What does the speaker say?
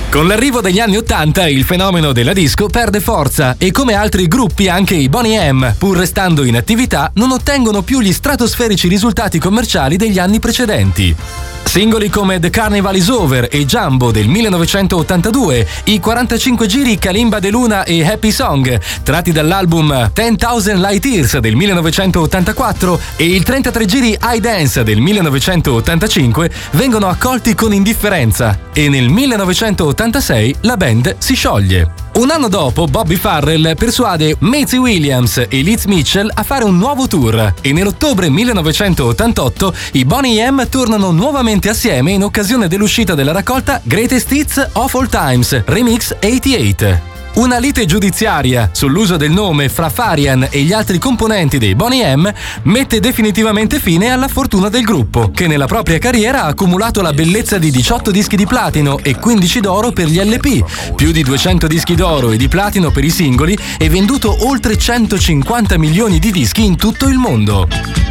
Con l'arrivo degli anni '80 il fenomeno della disco perde forza e come altri gruppi anche i Boney M, pur restando in attività, non ottengono più gli stratosferici risultati commerciali degli anni precedenti. Singoli come The Carnival Is Over e Jumbo del 1982, i 45 giri Kalimba de Luna e Happy Song, tratti dall'album 10,000 Light Years del 1984 e il 33 giri I Dance del 1985 vengono accolti con indifferenza e nel 1986 la band si scioglie. Un anno dopo, Bobby Farrell persuade Maisie Williams e Liz Mitchell a fare un nuovo tour e nell'ottobre 1988 i Boney M tornano nuovamente assieme in occasione dell'uscita della raccolta Greatest Hits of All Times Remix 88. Una lite giudiziaria sull'uso del nome fra Farian e gli altri componenti dei Boney M mette definitivamente fine alla fortuna del gruppo, che nella propria carriera ha accumulato la bellezza di 18 dischi di platino e 15 d'oro per gli LP, più di 200 dischi d'oro e di platino per i singoli e venduto oltre 150 milioni di dischi in tutto il mondo.